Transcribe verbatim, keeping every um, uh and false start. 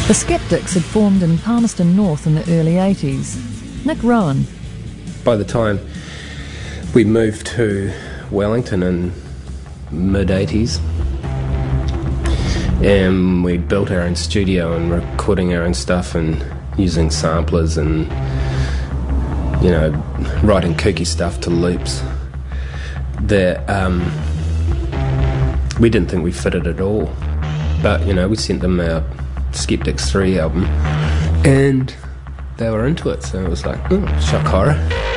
The Skeptics had formed in Palmerston North in the early eighties. Nick Rowan. By the time we moved to Wellington in mid-eighties, and we built our own studio and recording our own stuff and using samplers and, you know, writing kooky stuff to loops, that um, we didn't think we fitted at all. But, you know, we sent them our Skeptics three album and they were into it, so it was like, oh, shock horror.